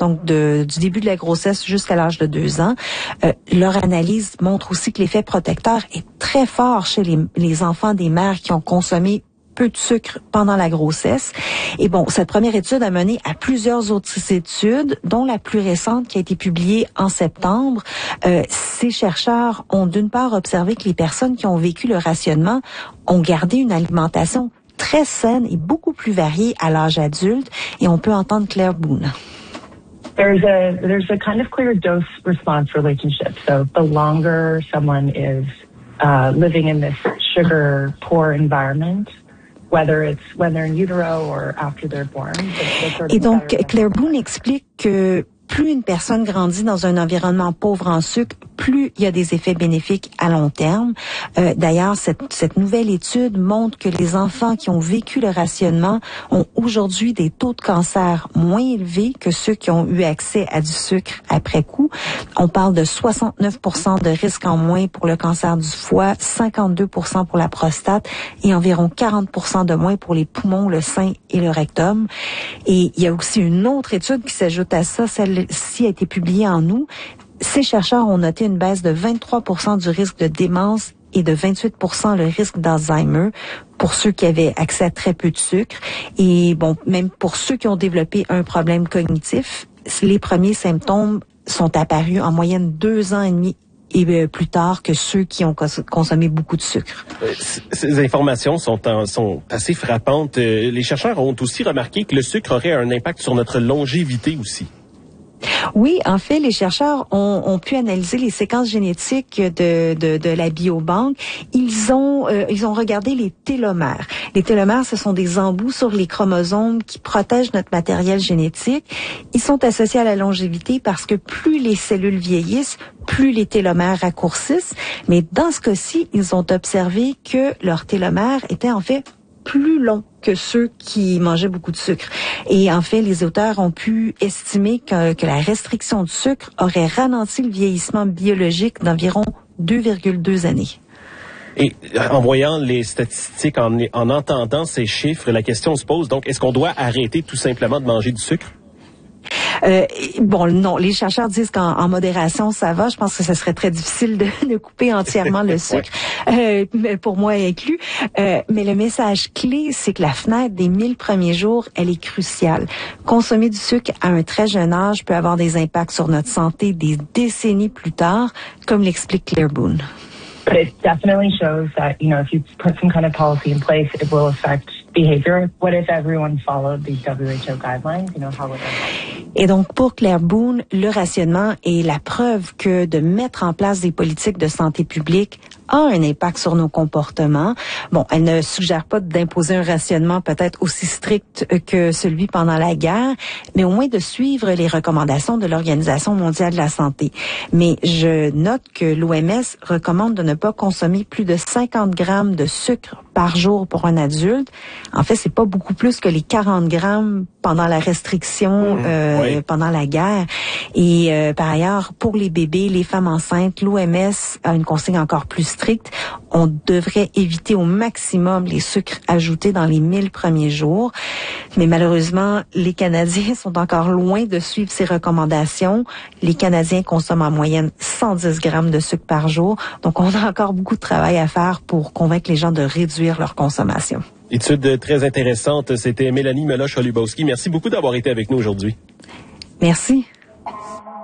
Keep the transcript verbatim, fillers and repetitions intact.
donc de, du début de la grossesse jusqu'à l'âge de deux ans. Euh, leur analyse montre aussi que l'effet protecteur est très fort chez les, les enfants des mères qui ont consommé peu de sucre pendant la grossesse. Et bon, cette première étude a mené à plusieurs autres études, dont la plus récente qui a été publiée en septembre. Euh, ces chercheurs ont d'une part observé que les personnes qui ont vécu le rationnement ont gardé une alimentation très saine et beaucoup plus variée à l'âge adulte. Et on peut entendre Claire Boone. There's a there's a kind of clear dose-response relationship. So the longer someone is uh, living in this sugar-poor environment, whether it's when they're in utero or after they're born. Et donc, Claire Boone explique que plus une personne grandit dans un environnement pauvre en sucre, plus il y a des effets bénéfiques à long terme. Euh, d'ailleurs, cette, cette nouvelle étude montre que les enfants qui ont vécu le rationnement ont aujourd'hui des taux de cancer moins élevés que ceux qui ont eu accès à du sucre après coup. On parle de soixante-neuf pour cent de risque en moins pour le cancer du foie, cinquante-deux pour cent pour la prostate et environ quarante pour cent de moins pour les poumons, le sein et le rectum. Et il y a aussi une autre étude qui s'ajoute à ça, celle-ci a été publiée en août. Ces chercheurs ont noté une baisse de vingt-trois pour cent du risque de démence et de vingt-huit pour cent le risque d'Alzheimer pour ceux qui avaient accès à très peu de sucre. Et bon, même pour ceux qui ont développé un problème cognitif, les premiers symptômes sont apparus en moyenne deux ans et demi et plus tard que ceux qui ont cons- consommé beaucoup de sucre. Ces informations sont, en, sont assez frappantes. Les chercheurs ont aussi remarqué que le sucre aurait un impact sur notre longévité aussi. Oui, en fait, les chercheurs ont, ont pu analyser les séquences génétiques de, de, de la biobanque. Ils ont, euh, ils ont regardé les télomères. Les télomères, ce sont des embouts sur les chromosomes qui protègent notre matériel génétique. Ils sont associés à la longévité parce que plus les cellules vieillissent, plus les télomères raccourcissent. Mais dans ce cas-ci, ils ont observé que leurs télomères étaient en fait plus longs que ceux qui mangeaient beaucoup de sucre. Et en fait, les auteurs ont pu estimer que, que la restriction du sucre aurait ralenti le vieillissement biologique d'environ deux virgule deux années. Et en voyant les statistiques, en, en entendant ces chiffres, la question se pose donc, est-ce qu'on doit arrêter tout simplement de manger du sucre? Euh, bon, non, les chercheurs disent qu'en en modération, ça va. Je pense que ce serait très difficile de, de couper entièrement le sucre, ouais. euh, pour moi inclus. Euh, mais le message clé, c'est que la fenêtre des mille premiers jours, elle est cruciale. Consommer du sucre à un très jeune âge peut avoir des impacts sur notre santé des décennies plus tard, comme l'explique Claire Boone. But it definitely shows that, you know, if you put some kind of policy in place, it will affect behavior. What if everyone followed these W H O guidelines? You know, how would that... Et donc, pour Claire Boone, le rationnement est la preuve que de mettre en place des politiques de santé publique a un impact sur nos comportements. Bon, elle ne suggère pas d'imposer un rationnement peut-être aussi strict que celui pendant la guerre, mais au moins de suivre les recommandations de l'Organisation mondiale de la santé. Mais je note que l'O M S recommande de ne pas consommer plus de cinquante grammes de sucre par jour pour un adulte. En fait, c'est pas beaucoup plus que les quarante grammes pendant la restriction, mmh, euh, oui. pendant la guerre. Et euh, par ailleurs, pour les bébés, les femmes enceintes, l'O M S a une consigne encore plus stricte. On devrait éviter au maximum les sucres ajoutés dans les mille premiers jours. Mais malheureusement, les Canadiens sont encore loin de suivre ces recommandations. Les Canadiens consomment en moyenne cent dix grammes de sucre par jour. Donc, on a encore beaucoup de travail à faire pour convaincre les gens de réduire leur consommation. Étude très intéressante. C'était Mélanie Meloche-Holubowski. Merci beaucoup d'avoir été avec nous aujourd'hui. Merci.